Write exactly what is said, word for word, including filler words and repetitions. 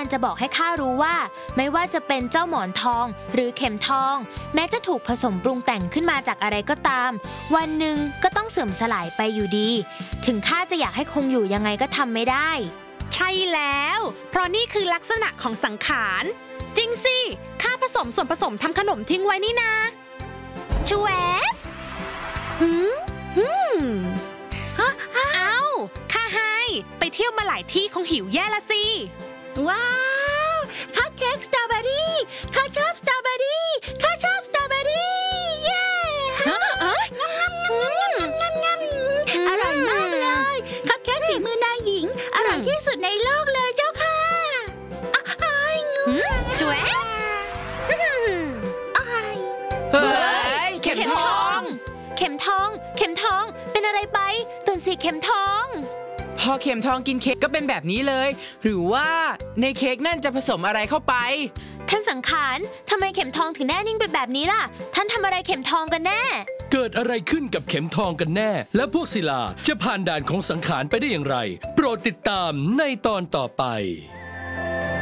การจะบอกให้ข้ารู้ว่าไม่ว่าจะเป็นเจ้าหมอนทองหรือเข็มทองแม้จะถูกผสมปรุงแต่งขึ้นมาจากอะไรก็ตามวันหนึ่งก็ต้องเสื่อมสลายไปอยู่ดีถึงข้าจะอยากให้คงอยู่ยังไงก็ทำไม่ได้ใช่แล้วเพราะนี่คือลักษณะของสังขารจริงสิข้าผสมส่วนผสมทำขนมทิ้งไว้นี่นาชวบหืมหืมเอ้าข้าให้ไปเที่ยวมาหลายที่คงหิวแย่ละสิว้าวคัพเค้กสตรอเบอรี่ข้าชอบสตรอเบอรี่ข้าชอบสตรอเบอรี่เย้อร่อยมากเลยคัพเค้กฝีมือนายหญิงอร่อยที่สุดในโลกเลยเจ้าค่ะช่วยเฮ้ยเข็มทองเข็มทองเข็มทองเป็นอะไรไปตื่นสิเข็มทองพอเข็มทองกินเค้กก็เป็นแบบนี้เลยหรือว่าในเค้กนั่นจะผสมอะไรเข้าไปท่านสังขารทำไมเข็มทองถึงแน่นิ่งไปแบบนี้ล่ะท่านทำอะไรเข็มทองกันแน่เกิดอะไรขึ้นกับเข็มทองกันแน่และพวกศิลาจะผ่านด่านของสังขารไปได้อย่างไรโปรดติดตามในตอนต่อไป